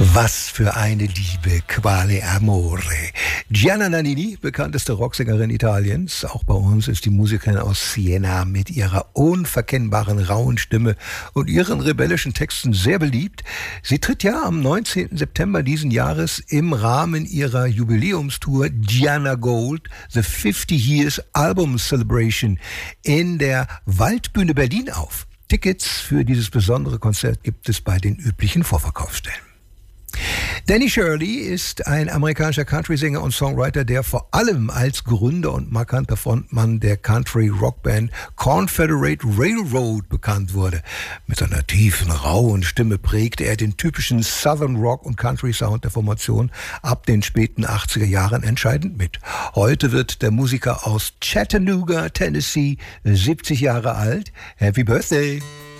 Was für eine Liebe, quale amore. Gianna Nannini, bekannteste Rocksängerin Italiens. Auch bei uns ist die Musikerin aus Siena mit ihrer unverkennbaren rauen Stimme und ihren rebellischen Texten sehr beliebt. Sie tritt ja am 19. September diesen Jahres im Rahmen ihrer Jubiläumstour Gianna Gold, The 50 Years Album Celebration in der Waldbühne Berlin auf. Tickets für dieses besondere Konzert gibt es bei den üblichen Vorverkaufsstellen. Danny Shirley ist ein amerikanischer Country-Sänger und Songwriter, der vor allem als Gründer und markanter Frontmann der Country-Rockband Confederate Railroad bekannt wurde. Mit seiner tiefen, rauen Stimme prägte er den typischen Southern Rock- und Country-Sound der Formation ab den späten 80er Jahren entscheidend mit. Heute wird der Musiker aus Chattanooga, Tennessee, 70 Jahre alt. Happy Birthday!